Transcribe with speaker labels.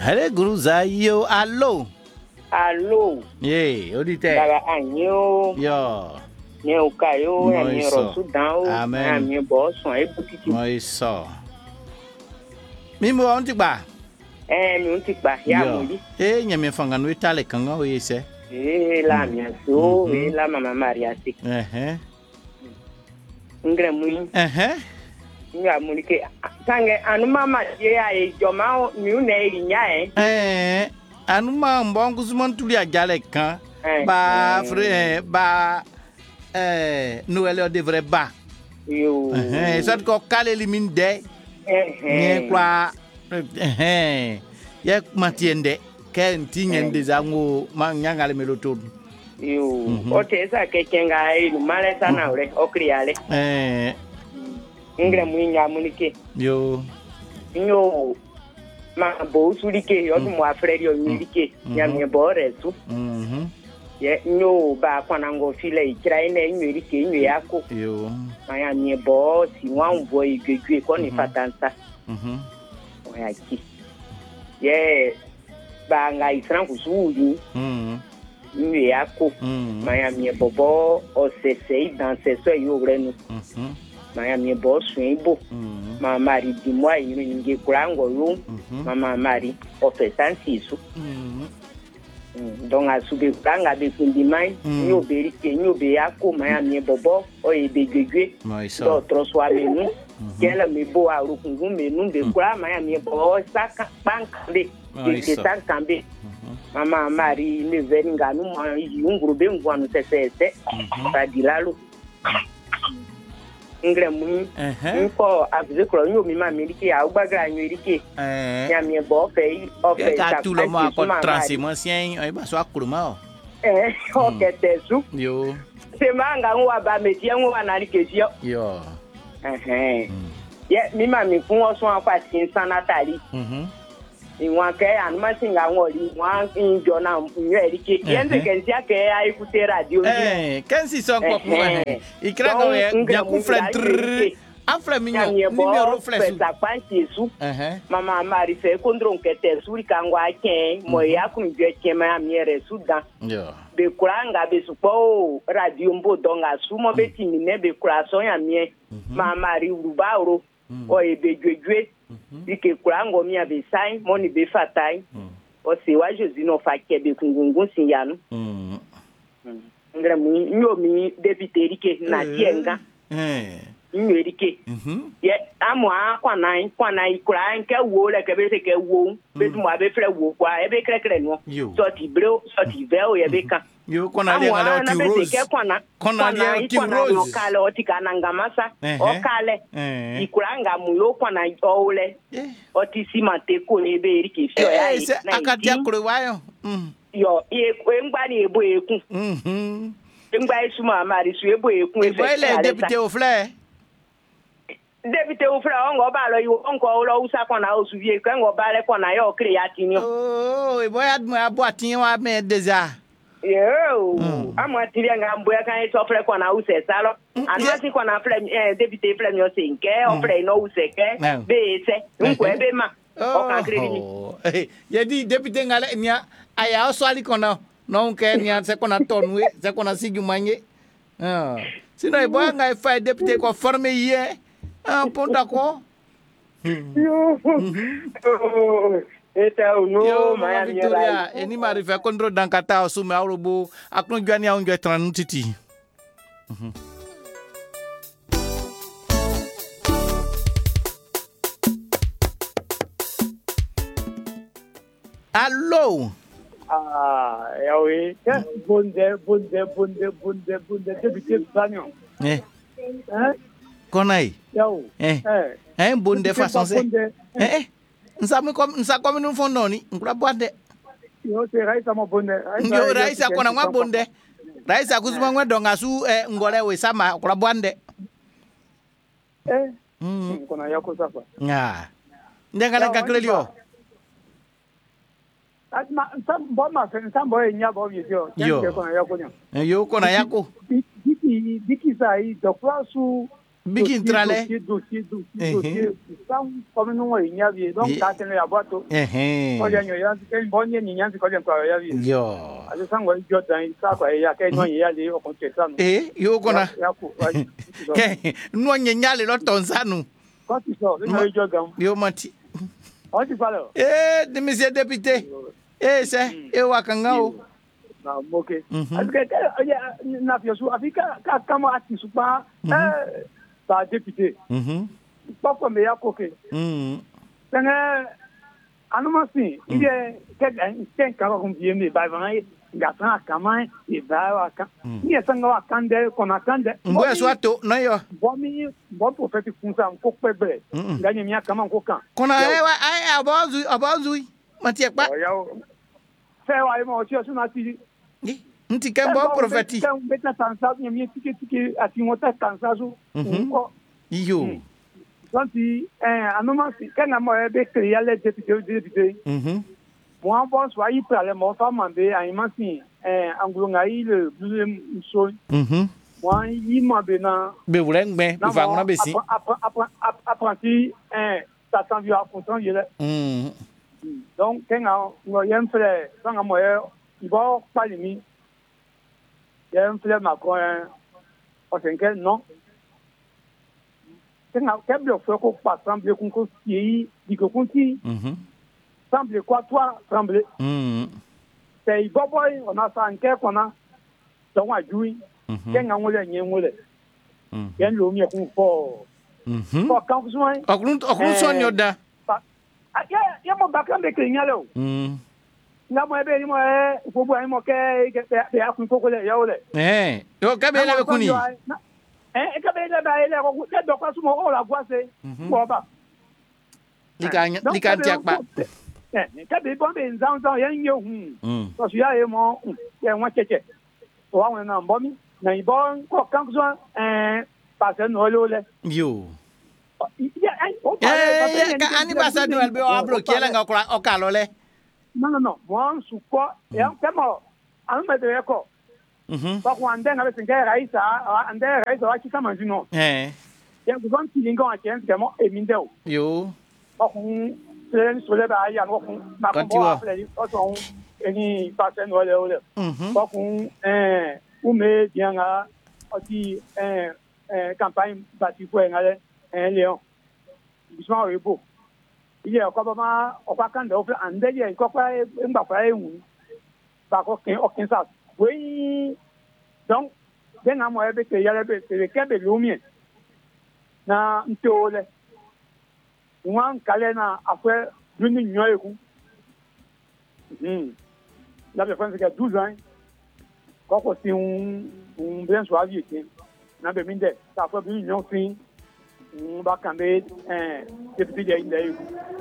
Speaker 1: Hele guruza yo allo.
Speaker 2: Allo.
Speaker 1: Ye, odite.
Speaker 2: Daga anyo.
Speaker 1: Yo.
Speaker 2: Nye ukayo ya nye rosudan o.
Speaker 1: Amen.
Speaker 2: Nye boson e butiti.
Speaker 1: Moiso. Mimbo onti ba.
Speaker 2: Mi unti ba ya muli.
Speaker 1: Nyame fanga no itale kanga o yese.
Speaker 2: La mia so, la mama Maria si. Ngre muli. Nga muli ke sange anu mama je ya e joma mi una eri nya
Speaker 1: anu ma mbongu sumon tuli ajale kan. Ba frère ba Noël de vrai ba.
Speaker 2: Yo.
Speaker 1: Ça ko kale limin de. Nye kwa ye matiende ke ntinyende zango manyangale melotod.
Speaker 2: Yo. Otesa ke kenga e male sana ore okriale. Ngre munya munike.
Speaker 1: Yo.
Speaker 2: Yo. Ma bo sulike yo mu afredi yo milike. Ya mi bo resu. Ye nyo ba kwanango file ikira ine nyerike nyo yako.
Speaker 1: Yo.
Speaker 2: Aya mi bo si wan bo igegwe ko ni fatansa. Oya ki. Ye ba nga isran kusuudi. Nyo yako. Maya mi bobo o sese dans sese yo grenu. Maya mi bo swimbo. Mama mari di moi yini nge kurango yo. Mama mari o fesansi su. Donc a sube kanga be kundimai nyo berike nyo be yako maya mi bobo o e begegwe do troswa menu kela mi bo a rukungu menu be kura maya mi bobo saka bankambe de tankambe mama mari ne veninga nu ma yunguru be ngwanu sese padilalo ngre mu nko abzekro nyo mi ma miliki a ugbagra nyo erike ya mi bo fe
Speaker 1: ka tout le monde ko transimancien ai ba so akuruma
Speaker 2: o ketesu
Speaker 1: yo
Speaker 2: se manga nwa ba meti nwa na rikeji
Speaker 1: yo
Speaker 2: ye mi ma mi fun osun apa tin sanatari iwan ke anuma singa ngori wan injo na nyo erike yenze kenzi ake ai kute radio
Speaker 1: kensi son ko ikra go ya ku frère afle minyo numéro flesu
Speaker 2: sa panti su mama mari fe kondron kete suri kangwa ken mo ya kun je kema miere sudan
Speaker 1: yo
Speaker 2: be kuranga be supo radio mbo donga sumo be timine be kurason ya mie mama mari urubauro o e be gwegwe dike kurango mi abe sai moni be fatai o se wa josino fa kebe kungungun sinyanu ngra mu nyomi debiterike na tienga nwerike ye amwa kwana ikura nke wo le ke be se ke wo be tu ma be fre wo kwa e be krekre no so ti bro so ti veo ye be ka
Speaker 1: yo kona le ngale o ti rose kona le o ti rose
Speaker 2: kale o ti kananga masa o kale ikura nga mu yo kwana ole o ti simate ko le be erike fio ya yi
Speaker 1: na akati akure wayo
Speaker 2: yo e ngba ni ebo ekun ngba isu ma mari su ebo ekun e fe
Speaker 1: le député au fleur
Speaker 2: Debite ufra ongo balo yu onko ulo usa kona usuvie kwengo bale kona yo kreatinyo.
Speaker 1: E boy admu aboatinyo wa me deja.
Speaker 2: Yo. Amwatiria ngambo ya kan sofre kona use salo. Anwasi kona fle debite fle nyo sinke ofre no useke be se nko ebe ma. O kan kredi.
Speaker 1: Ye di debite ngale nya aya oswali kona no nke nya se kona tonwe se kona sigumanye. Sino e boy ngai fa debite ko former hier. Bon d'accord.
Speaker 2: Eta uno
Speaker 1: maya Victoria eni mari fa kontro dankata osume awrobo akno jwani a unjo tran titi. Allo.
Speaker 3: Oui. Bonde député Bagnon.
Speaker 1: Konai.
Speaker 3: Yo.
Speaker 1: Bonde façon c'est. Nsa kwa minu fondoni, nkula bwade.
Speaker 3: Yo te raisa mo bonde.
Speaker 1: Yo raisa kona ngwa bonde. Raisa kuzuma ngwa donga su ngole we sama kula bwande.
Speaker 3: Kona yako sasa.
Speaker 1: Nga. Ndengala kaklelio.
Speaker 3: Asma mboma nsambo enya bo yio.
Speaker 1: Yo.
Speaker 3: Kona yako nya.
Speaker 1: Yo kona yako.
Speaker 3: Diki sai dokwasu
Speaker 1: Biki intrale.
Speaker 3: Dossier. Ça, comme nous, il y a bien. Donc, ça, c'est la boîte. Quand il y a une bonne ligne, quand il y a une
Speaker 1: Yo.
Speaker 3: alors, ça, on va dire, ça, quoi, il y a quelqu'un qui a des au contraire, ça.
Speaker 1: Yo, kona. Nous, nyale lo tonsa nous.
Speaker 3: Quand tu sors,
Speaker 1: Yo, mati.
Speaker 3: On tu parles.
Speaker 1: De monsieur député. C'est, wakangao.
Speaker 3: Ok. Parce que, na pièce, avec comment artiste pas, par député. Pas comme il y a coquet. C'est un anomalie. Il y a quelqu'un qui vient de Bavan, il y a un camin, il va à il y a un candé qu'on a candé.
Speaker 1: Moi, soit tout, non, yo.
Speaker 3: Bon prophète comme ça, un coup de bébé. Gagne bien comment coquin.
Speaker 1: Qu'on a, abazui. Matia pas.
Speaker 3: C'est vrai, moi, je suis natif.
Speaker 1: Nti kan bon prophète.
Speaker 3: Quand on met la tansa, il y a tiki à timota tansa zo.
Speaker 1: Yo.
Speaker 3: Donc anomalie quand on a créé les députés. Moi bon soit il parle mon femme mandé à imasi angulongai le deuxième chose. Moi il m'a bena.
Speaker 1: Be vouleng be, il va on besi.
Speaker 3: Apprenti ça s'en vient à pourtant il est. Donc quand on a un frère quand on a il va pas limite. Il y a un frère Macron au 5e non. Quand on fait qu'on passe semble qu'on continue dit que continue. Semble quoi toi semble. C'est boy on a ça en quel qu'on a donc à jouer. Quand on a rien on le. Il le mieux qu'on faut. Pour quand besoin.
Speaker 1: Okulun son yoda.
Speaker 3: Il y a mon bacan de clignalo. Na mo ebe ni mo fo bo mo ke ya kun ko le ya ole
Speaker 1: yo ka be le kuni
Speaker 3: ka be le ba ile ko te do kwa su mo o la gwa se bo ba
Speaker 1: lika tiak pa
Speaker 3: ka be bo be nzang nzang yan yo so su ya e mo ya won cheche o wa won na mbo mi na ibon ko kan so pa se no le ole
Speaker 1: yo ka anniversaire Noël be o bloquer la nga o kalole.
Speaker 3: Non. Moi, je suis quoi? Et en fait, moi, on me dit quoi? Parce qu'on a avec un gars, il a qui s'en mange non. Il y a besoin de tirer un chien, c'est moi, et Mindeo.
Speaker 1: Yo.
Speaker 3: Parce qu'on se lève sur le bail, on m'a compris, on est passé Noël. Parce qu'on met bien à aussi campagne bâtie pour un lion. Ils sont au beau. Il y a encore pas quand on fait un délai encore pas un pas pas aucun ça oui donc bien à moi avec il y a le câble lumien na ntole on calena après d'une nuit ku la personne qui a 12 ans quand c'est un bien soivé na be minde ça fait une nuit on va camber député de